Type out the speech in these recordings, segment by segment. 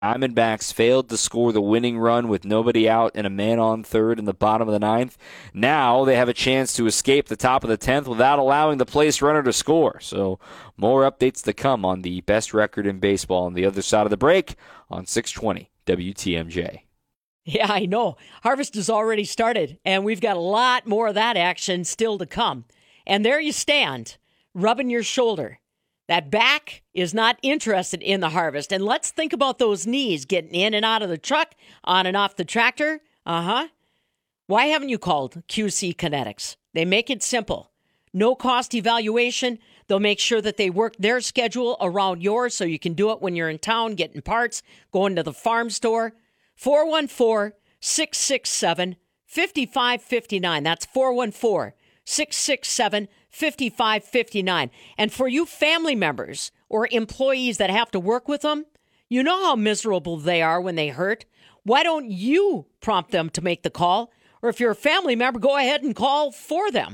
Diamondbacks failed to score the winning run with nobody out and a man on third in the bottom of the ninth. Now they have a chance to escape the top of the 10th without allowing the place runner to score. So more updates to come on the best record in baseball on the other side of the break on 620 WTMJ. Yeah, I know. Harvest has already started, and we've got a lot more of that action still to come. And there you stand, rubbing your shoulder. That back is not interested in the harvest. And let's think about those knees getting in and out of the truck, on and off the tractor. Why haven't you called QC Kinetics? They make it simple. No cost evaluation. They'll make sure that they work their schedule around yours so you can do it when you're in town, getting parts, going to the farm store. 414-667-5559. That's 414-667-5559. And for you family members or employees that have to work with them, you know how miserable they are when they hurt. Why don't you prompt them to make the call? Or if you're a family member, go ahead and call for them.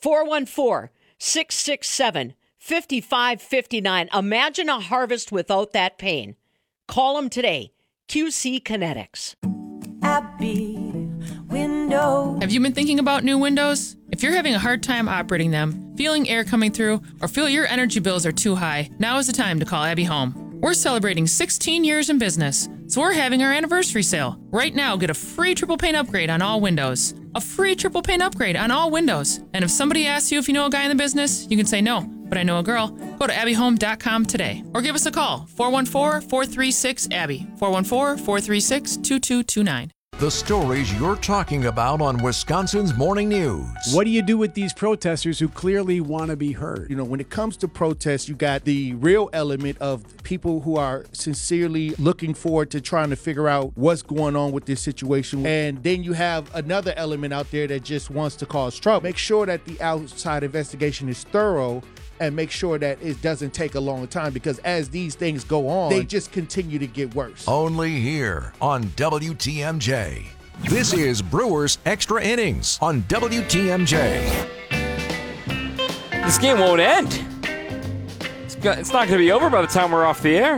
414-667-5559. Imagine a harvest without that pain. Call them today. QC Kinetics. Abby Windows. Have you been thinking about new windows? If you're having a hard time operating them, feeling air coming through, or feel your energy bills are too high, now is the time to call Abby Home. We're celebrating 16 years in business, so we're having our anniversary sale. Right now, get a free triple pane upgrade on all windows. A free triple pane upgrade on all windows. And if somebody asks you if you know a guy in the business, you can say no, but I know a girl. Go to abbyhome.com today or give us a call, 414-436-ABBY, 414-436-2229. The stories you're talking about on Wisconsin's Morning News. What do you do with these protesters who clearly want to be heard? You know, when it comes to protests, you got the real element of people who are sincerely looking forward to trying to figure out what's going on with this situation. And then you have another element out there that just wants to cause trouble. Make sure that the outside investigation is thorough and make sure that it doesn't take a long time, because as these things go on, they just continue to get worse. Only here on WTMJ. This is Brewers Extra Innings on WTMJ. This game won't end. It's not going to be over by the time we're off the air.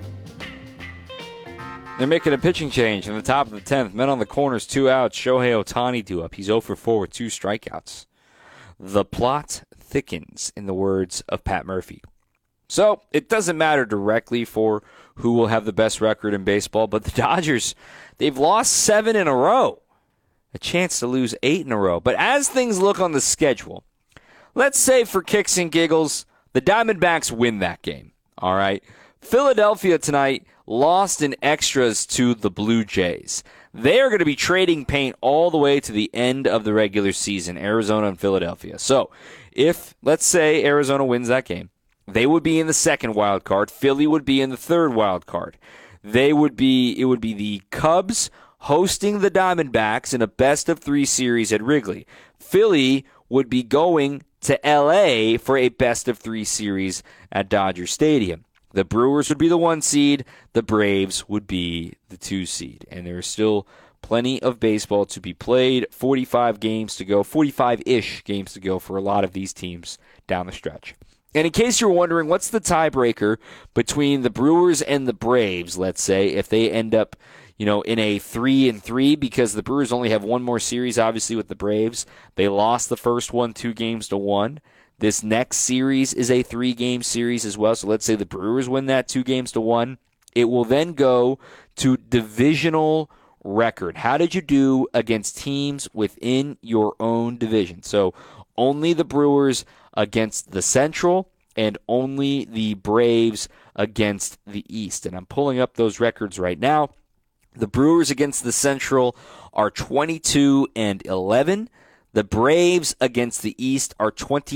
They're making a pitching change in the top of the 10th. Men on the corners, 2 outs. Shohei Ohtani due up. He's 0 for 4 with 2 strikeouts. The plot thickens, in the words of Pat Murphy. So it doesn't matter directly for who will have the best record in baseball, but the Dodgers, they've lost 7 in a row. A chance to lose 8 in a row. But as things look on the schedule, let's say for kicks and giggles, the Diamondbacks win that game. All right. Philadelphia tonight lost in extras to the Blue Jays. They are going to be trading paint all the way to the end of the regular season, Arizona and Philadelphia. So if, let's say, Arizona wins that game, they would be in the second wild card. Philly would be in the third wild card. It would be the Cubs hosting the Diamondbacks in a best-of-3 series at Wrigley. Philly would be going to L.A. for a best-of-3 series at Dodger Stadium. The Brewers would be the 1 seed. The Braves would be the 2 seed. And there is still plenty of baseball to be played. 45 games to go, 45-ish games to go for a lot of these teams down the stretch. And in case you're wondering, what's the tiebreaker between the Brewers and the Braves, let's say, if they end up, in a 3-3, because the Brewers only have one more series, obviously, with the Braves. They lost the first one 2-1. This next series is a 3-game series as well. So let's say the Brewers win that 2-1. It will then go to divisional record. How did you do against teams within your own division? So only the Brewers against the Central and only the Braves against the East. And I'm pulling up those records right now. The Brewers against the Central are 22-11. The Braves against the East are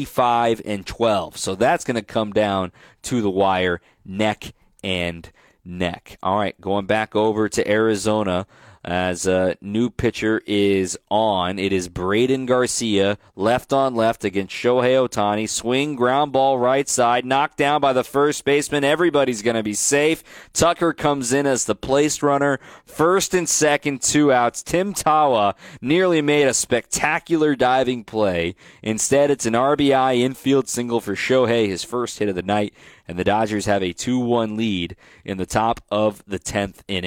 25-12. So that's going to come down to the wire, neck and neck. All right, going back over to Arizona as a new pitcher is on. It is Braden Garcia, left on left against Shohei Ohtani. Swing, ground ball, right side, knocked down by the first baseman. Everybody's going to be safe. Tucker comes in as the place runner. First and second, 2 outs. Tim Tawa nearly made a spectacular diving play. Instead, it's an RBI infield single for Shohei, his first hit of the night, and the Dodgers have a 2-1 lead in the top of the 10th inning.